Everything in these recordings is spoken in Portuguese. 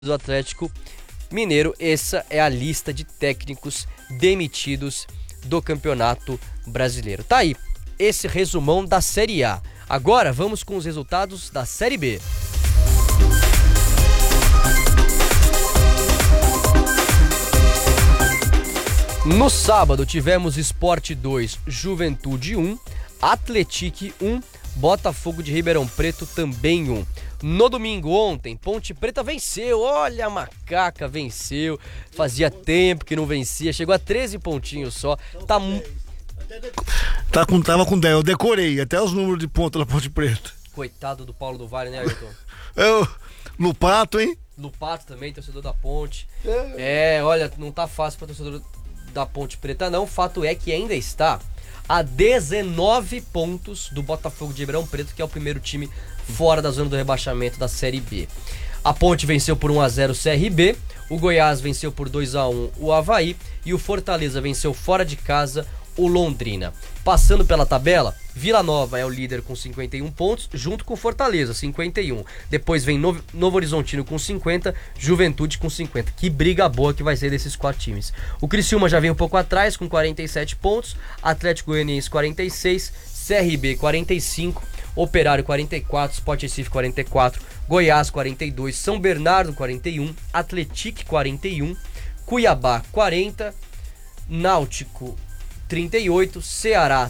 do Atlético Mineiro. Essa é a lista de técnicos demitidos do Campeonato Brasileiro. Tá aí, esse resumão da Série A. Agora vamos com os resultados da Série B. No sábado tivemos Sport 2, Juventude 1, Atlético 1, Botafogo de Ribeirão Preto também 1. No domingo, ontem, Ponte Preta venceu, olha a macaca, venceu, fazia tempo que não vencia, chegou a 13 pontinhos só, Tava com 10, eu decorei até os números de ponta da Ponte Preta. Coitado do Paulo do Vale, né, Ayrton? Lupato, hein? Lupato também, torcedor da Ponte. Olha, não tá fácil pra torcedor da Ponte Preta não, fato é que ainda está a 19 pontos do Botafogo de Ribeirão Preto, que é o primeiro time fora da zona do rebaixamento da Série B. A Ponte venceu por 1-0 o CRB, o Goiás venceu por 2-1 o Avaí e o Fortaleza venceu fora de casa o Londrina. Passando pela tabela, Vila Nova é o líder com 51 pontos, junto com Fortaleza, 51. Depois vem Novo Horizontino com 50, Juventude com 50. Que briga boa que vai ser desses 4 times. O Criciúma já vem um pouco atrás, com 47 pontos, Atlético Goianiense 46, CRB 45, Operário 44, Sport Recife 44, Goiás 42, São Bernardo 41, Atlético 41, Cuiabá 40, Náutico 38, Ceará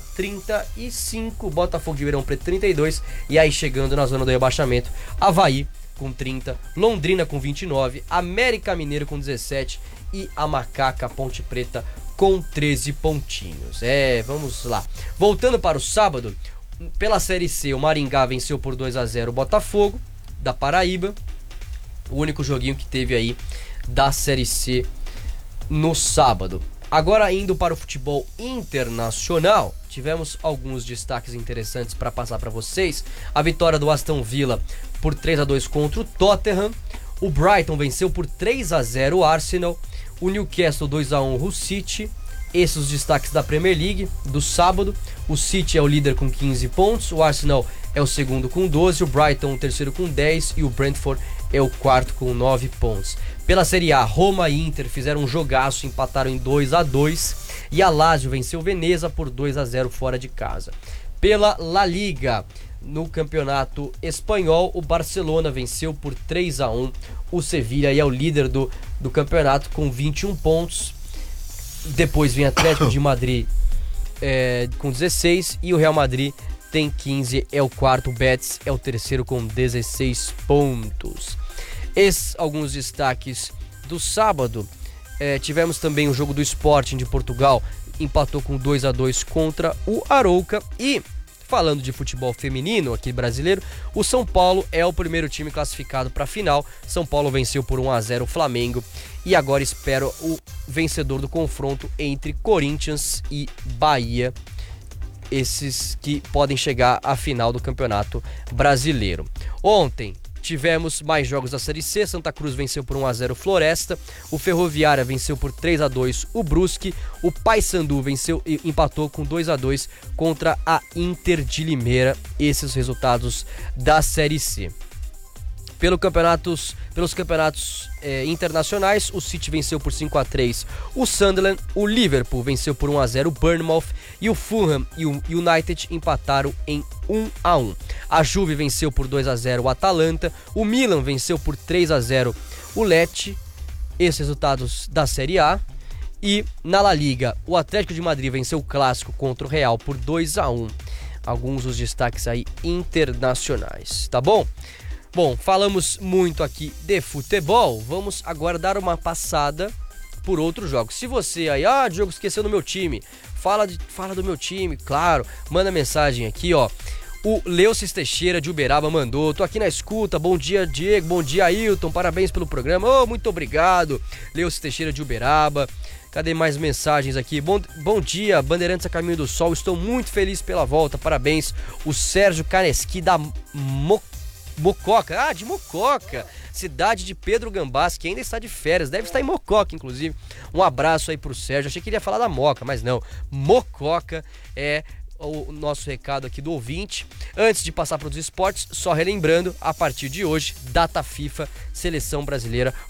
35, Botafogo de Ribeirão Preto 32, e aí chegando na zona do rebaixamento, Avaí com 30, Londrina com 29, América Mineiro com 17 e a macaca Ponte Preta com 13 pontinhos. Vamos lá. Voltando para o sábado, pela Série C, o Maringá venceu por 2-0 o Botafogo da Paraíba, o único joguinho que teve aí da Série C no sábado. Agora, indo para o futebol internacional, tivemos alguns destaques interessantes para passar para vocês. A vitória do Aston Villa por 3-2 contra o Tottenham. O Brighton venceu por 3-0 o Arsenal. O Newcastle 2-1 o Hull City. Esses os destaques da Premier League do sábado. O City é o líder com 15 pontos. O Arsenal é o segundo com 12. O Brighton o terceiro com 10. E o Brentford é o quarto com 9 pontos. Pela Série A, Roma e Inter fizeram um jogaço, empataram em 2-2 e a Lazio venceu Veneza por 2-0 fora de casa. Pela La Liga, no campeonato espanhol, o Barcelona venceu por 3-1 o Sevilla e é o líder do campeonato com 21 pontos. Depois vem Atlético de Madrid com 16 e o Real Madrid tem 15, é o quarto, o Betis é o terceiro com 16 pontos. Esses alguns destaques do sábado. Tivemos também o jogo do Sporting de Portugal, empatou com 2-2 contra o Arouca. E falando de futebol feminino aqui brasileiro, o São Paulo é o primeiro time classificado para a final. São Paulo venceu por 1-0 o Flamengo e agora espera o vencedor do confronto entre Corinthians e Bahia, esses que podem chegar à final do Campeonato Brasileiro. Ontem tivemos mais jogos da Série C. Santa Cruz venceu por 1-0 o Floresta, o Ferroviária venceu por 3-2 o Brusque, o Paysandu venceu e empatou com 2-2 contra a Inter de Limeira. Esses resultados da Série C. Pelos campeonatos internacionais, o City venceu por 5-3 o Sunderland, o Liverpool venceu por 1-0 o Bournemouth e o Fulham e o United empataram em 1-1. A Juve venceu por 2-0 o Atalanta, o Milan venceu por 3-0 o Lecce. Esses resultados da Série A. E na La Liga, o Atlético de Madrid venceu o clássico contra o Real por 2-1. Alguns dos destaques aí internacionais, tá bom? Bom, falamos muito aqui de futebol, vamos agora dar uma passada por outros jogos. Se você aí, Diogo, esqueceu do meu time, fala do meu time, claro, manda mensagem aqui, ó. O Leucis Teixeira de Uberaba mandou: tô aqui na escuta, bom dia Diego, bom dia Ailton, parabéns pelo programa. Muito obrigado, Leucis Teixeira de Uberaba. Cadê mais mensagens aqui? Bom dia, Bandeirantes a Caminho do Sol, estou muito feliz pela volta, parabéns. O Sérgio Canesqui da Mococa, de Mococa, cidade de Pedro Gambás, que ainda está de férias, deve estar em Mococa, inclusive. Um abraço aí pro Sérgio, achei que ele ia falar da Moca, mas não. Mococa é o nosso recado aqui do ouvinte. Antes de passar para os esportes, só relembrando, a partir de hoje, data FIFA, Seleção Brasileira